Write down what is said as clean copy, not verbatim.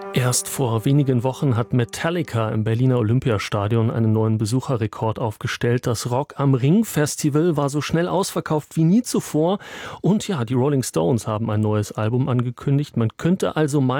Erst vor wenigen Wochen hat Metallica im Berliner Olympiastadion einen neuen Besucherrekord aufgestellt. Das Rock am Ring Festival war so schnell ausverkauft wie nie zuvor. Und ja, die Rolling Stones haben ein neues Album angekündigt. Man könnte also meinen,